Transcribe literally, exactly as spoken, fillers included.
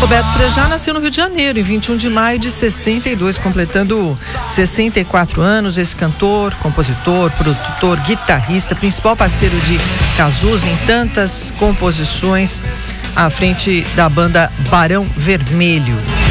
Roberto Frejá nasceu no Rio de Janeiro em vinte e um de maio de sessenta e dois, completando sessenta e quatro anos. Esse cantor, compositor, produtor, guitarrista, principal parceiro de Cazuza em tantas composições à frente da banda Barão Vermelho.